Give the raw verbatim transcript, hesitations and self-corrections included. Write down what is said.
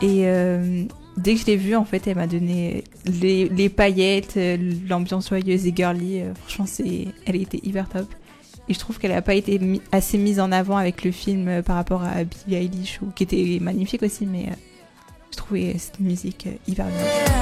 Et euh, dès que je l'ai vue, en fait, elle m'a donné les, les paillettes, l'ambiance joyeuse et girly. Franchement, c'est, elle était hyper top. Et je trouve qu'elle n'a pas été mi- assez mise en avant avec le film par rapport à Billie Eilish, ou, qui était magnifique aussi, mais euh, je trouvais cette musique hyper bien.